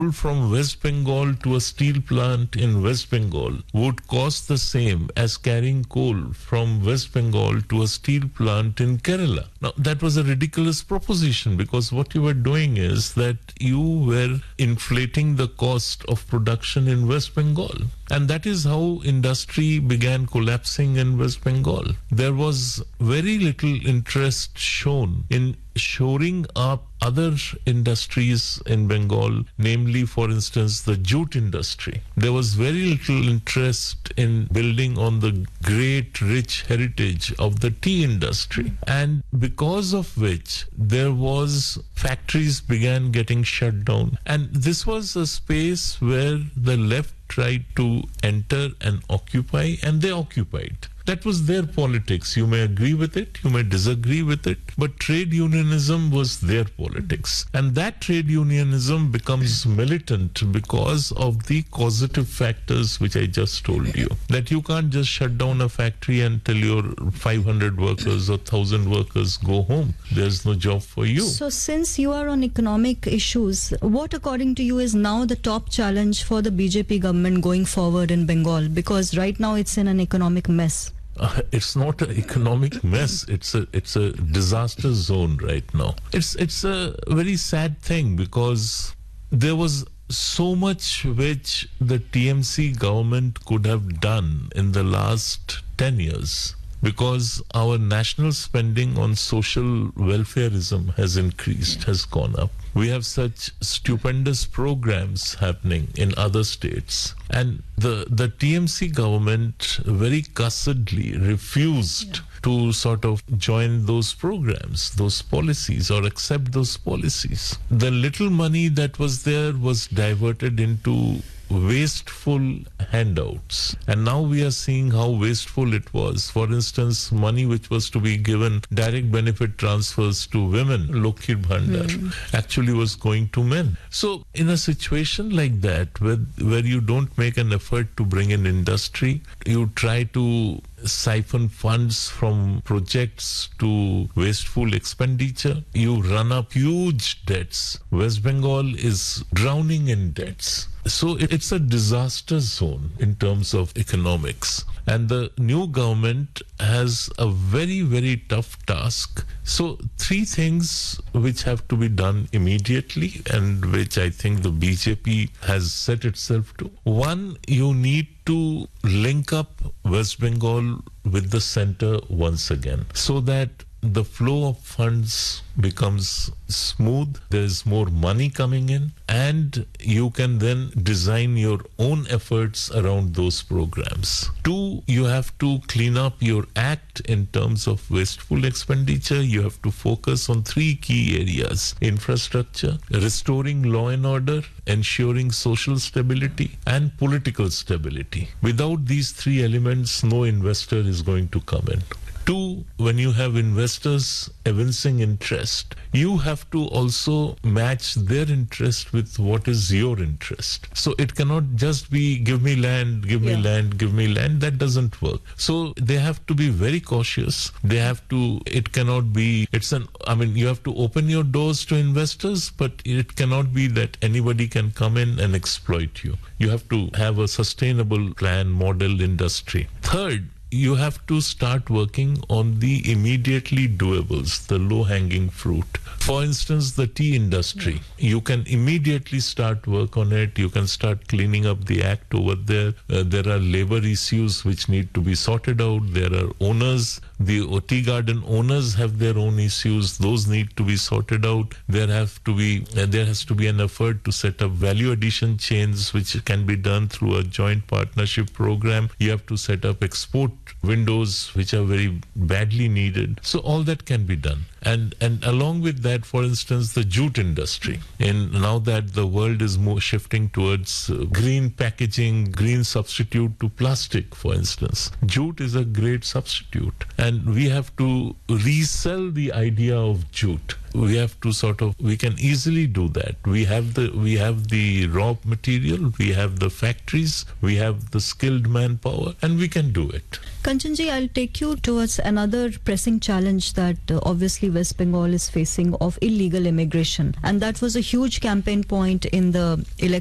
from West Bengal to a steel plant in West Bengal would cost the same as carrying coal from West Bengal to a steel plant in Kerala. Now, that was a ridiculous proposition because what you were doing is that you were inflating the cost of production in West Bengal. And that is how industry began collapsing in West Bengal. There was very little interest shown in shoring up other industries in Bengal, namely, for instance, the jute industry. There was very little interest in building on the great, rich heritage of the tea industry. And because of which, there was factories began getting shut down. And this was a space where the left tried to enter and occupy, and they occupied. That was their politics. You may agree with it, you may disagree with it, but trade unionism was their politics. And that trade unionism becomes militant because of the causative factors which I just told you. That you can't just shut down a factory and tell your 500 workers or 1,000 workers go home. There's no job for you. So since you are on economic issues, what according to you is now the top challenge for the BJP government going forward in Bengal? Because right now it's in an economic mess. It's not an economic mess. It's a disaster zone right now. It's a very sad thing because there was so much which the TMC government could have done in the last 10 years. Because our national spending on social welfareism has increased, has gone up. We have such stupendous programs happening in other states. And the TMC government very cussedly refused to sort of join those programs, those policies, or accept those policies. The little money that was there was diverted into wasteful handouts. And now we are seeing how wasteful it was. For instance, money which was to be given direct benefit transfers to women, Lokhir Bhandar, actually was going to men. So in a situation like that, where you don't make an effort to bring in industry, you try to siphon funds from projects to wasteful expenditure, you run up huge debts. West Bengal is drowning in debts. So it's a disaster zone in terms of economics. And the new government has a very, very tough task. So 3 things which have to be done immediately and which I think the BJP has set itself to. One, you need to link up West Bengal with the center once again so that the flow of funds becomes smooth, there is more money coming in, and you can then design your own efforts around those programs. 2, you have to clean up your act in terms of wasteful expenditure. You have to focus on 3 key areas: infrastructure, restoring law and order, ensuring social stability, and political stability. Without these 3 elements, no investor is going to come in. 2, when you have investors evincing interest, you have to also match their interest with what is your interest. So it cannot just be give me land, give me land, give me land. That doesn't work. So they have to be very cautious. They have to, it cannot be, you have to open your doors to investors, but it cannot be that anybody can come in and exploit you. You have to have a sustainable plan, model industry. 3rd, you have to start working on the immediately doables, the low-hanging fruit. For instance, the tea industry. You can immediately start work on it. You can start cleaning up the act over there. There are labor issues which need to be sorted out. There are owners. The tea garden owners have their own issues. Those need to be sorted out. There has to be an effort to set up value addition chains, which can be done through a joint partnership program. You have to set up export windows, which are very badly needed. So all that can be done. And along with that, for instance, the jute industry. And now that the world is more shifting towards green packaging, green substitute to plastic, for instance, jute is a great substitute. And we have to resell the idea of jute. We have to we can easily do that. We have the raw material, we have the factories, we have the skilled manpower, and we can do it. Kanchanji, I'll take you towards another pressing challenge that obviously West Bengal is facing of illegal immigration. And that was a huge campaign point in the election